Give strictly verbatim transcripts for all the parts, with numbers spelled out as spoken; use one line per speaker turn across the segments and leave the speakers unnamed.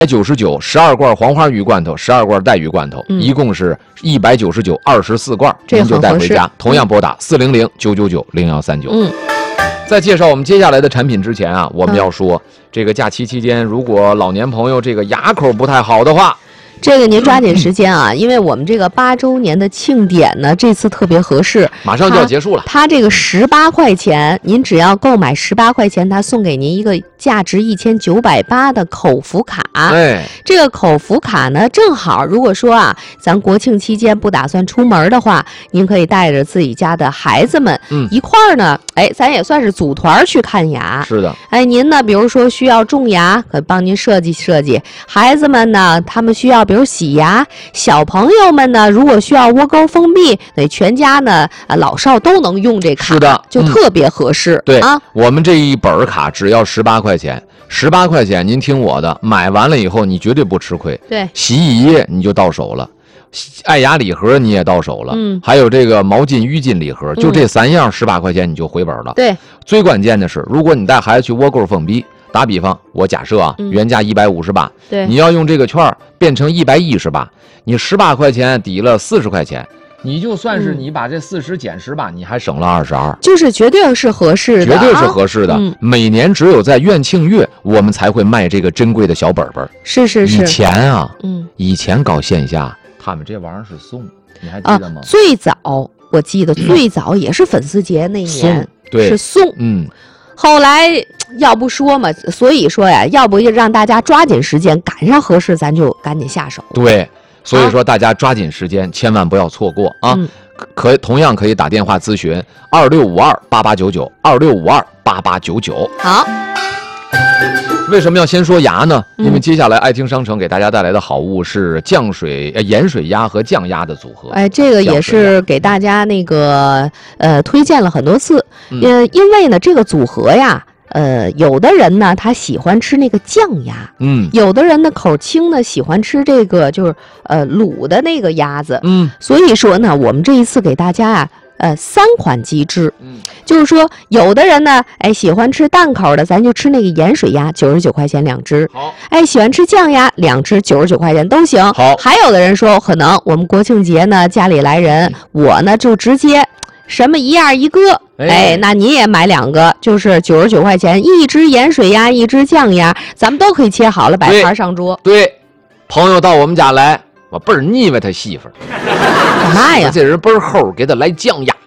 九十九，十二罐黄花鱼罐头，十二罐带鱼罐头，嗯、一共是一百九十九，二十四罐，您就带回家。同样拨打四零零九九九零幺三九。嗯。在介绍我们接下来的产品之前啊，我们要说，嗯、这个假期期间，如果老年朋友这个牙口不太好的话。
这个您抓紧时间啊，因为我们这个八周年的庆典呢，这次特别合适，
马上就要结束了。
它这个十八块钱，您只要购买十八块钱，它送给您一个价值一千九百八的口福卡。
哎，
这个口福卡呢，正好如果说啊，咱国庆期间不打算出门的话，您可以带着自己家的孩子们，嗯，一块儿呢，哎，咱也算是组团去看牙。
是的，
哎，您呢，比如说需要种牙，可帮您设计设计；孩子们呢，他们需要。比如洗牙，小朋友们呢，如果需要窝沟封闭，那全家呢，啊老少都能用这卡，
是的，
就特别合适。
嗯、对
啊，
我们这一本卡只要十八块钱，十八块钱，您听我的，买完了以后你绝对不吃亏。
对，
洗衣液你就到手了，爱牙礼盒你也到手了，
嗯，
还有这个毛巾、浴巾礼盒，就这三样，十八块钱你就回本了。
对，
最关键的是，如果你带孩子去窝沟封闭。打比方，我假设啊，原价一百五十八，
对，
你要用这个券变成一百一十八，你十八块钱抵了四十块钱，你就算是你把这四十减十八，你还省了二十二，
就是绝对是合适的，
绝对是合适的。
啊嗯、
每年只有在院庆月，我们才会卖这个珍贵的小本本。
是是是。
以前啊，
嗯，
以前搞线下，他们这玩意儿是送，你还记得吗？
啊、最早我记得最早也是粉丝节那年，
对，
是送，
嗯。
后来要不说嘛，所以说呀，要不让大家抓紧时间，赶上合适，咱就赶紧下手。
对，所以说大家抓紧时间，啊、千万不要错过啊！嗯、可同样可以打电话咨询二六五二八八九九二六五二八八九九。
好。
为什么要先说牙呢？因为接下来爱听商城给大家带来的好物是降水、呃盐水鸭和降压的组合。
哎，这个也是给大家那个呃推荐了很多次。呃，因为呢这个组合呀，呃，有的人呢他喜欢吃那个酱鸭，
嗯，
有的人呢口轻呢喜欢吃这个就是呃卤的那个鸭子，
嗯，
所以说呢，我们这一次给大家啊。呃，三款机制，
嗯，
就是说，有的人呢，哎，喜欢吃淡口的，咱就吃那个盐水鸭，九十九块钱两只。
好，
哎，喜欢吃酱鸭，两只九十九块钱都行。
好，
还有的人说，可能我们国庆节呢，家里来人，嗯、我呢就直接什么一样一个，哎，哎那你也买两个，就是九十九块钱，一只盐水鸭，一只酱鸭，咱们都可以切好了摆盘上桌。
对，对朋友到我们家来。我倍儿腻歪他媳妇儿，
干嘛呀？
这人倍儿齁，给他来酱鸭。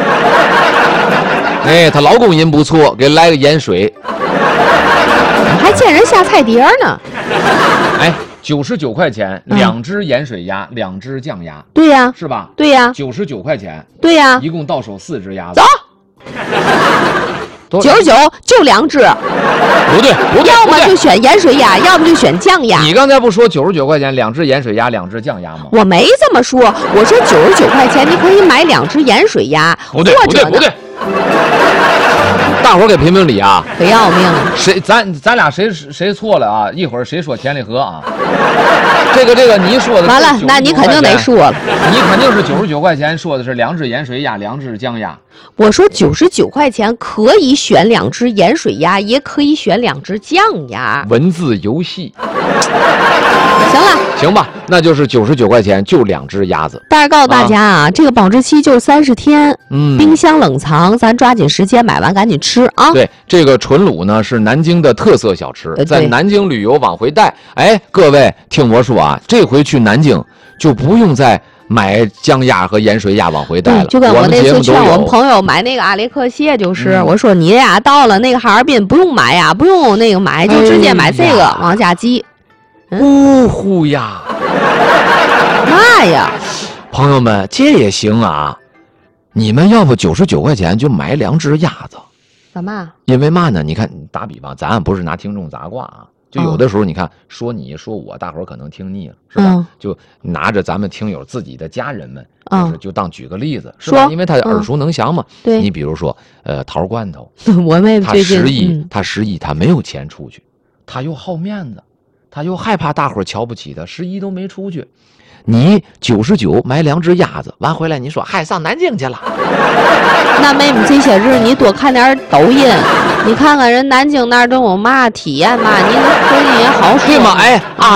哎，她老公人不错，给来个盐水。
还见人下菜碟呢。
哎，九十九块钱，两只盐水鸭，两只酱鸭。
对呀，
是吧？
对呀，
九十九块钱。
对呀，
一共到手四只鸭子。
走。九十九就两只，
不对不对，
要么就选盐水鸭，要么就选酱鸭。
你刚才不说九十九块钱两只盐水鸭，两只酱鸭吗？
我没这么说，我说九十九块钱你可以买两只盐水鸭，
不对不对不对。大伙儿给评评理啊！
可要命了，
谁咱咱俩谁谁错了啊？一会儿谁说田里河啊？这个这个你说的
完了，那你肯定得说了，
你肯定是九十九块钱说的是两只盐水鸭，两只酱鸭。
我说九十九块钱可以选两只盐水鸭，也可以选两只酱鸭。
文字游戏。
行了，
行吧，那就是九十九块钱就两只鸭子。
但是告诉大家啊，啊这个保质期就是三十天，
嗯，
冰箱冷藏，咱抓紧时间买完赶紧吃啊。
对，这个纯卤呢是南京的特色小吃，在南京旅游往回带。哎，各位听我说啊，这回去南京就不用再买酱鸭和盐水鸭往回带了。
就跟我那次劝我们朋友买那个阿雷克蟹，就是、嗯、我说你俩到了那个哈尔滨不用买呀，不用那个买，就直接买这个、哎、往家寄。
呜呼呀！
妈呀！
朋友们，这也行啊！你们要不九十九块钱就买两只鸭子，
干嘛？
因为嘛呢？你看，打比方，咱不是拿听众砸挂啊，就有的时候你看、嗯、说你说我，大伙儿可能听腻了，是吧？
嗯、
就拿着咱们听友自己的家人们，
嗯、
就是就当举个例子，是吧？因为他耳熟能详嘛。
嗯、对，
你比如说，呃，桃罐头，
我们
他十一，嗯、他十一，他没有钱出去，他又好面子。他又害怕大伙儿瞧不起他，十一都没出去，你九十九买两只鸭子，完回来你说嗨上南京去了，
那妹妹这些日你多看点抖音，你看看人南京那儿都有嘛体验嘛，你回去也好说。
对吗？哎啊。